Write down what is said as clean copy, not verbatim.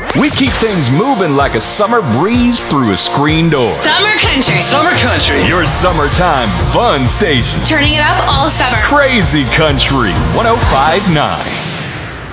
We keep things moving like a summer breeze through a screen door. Summer Country. Summer Country. Your summertime fun station. Turning it up all summer. Crazy Country 105.9.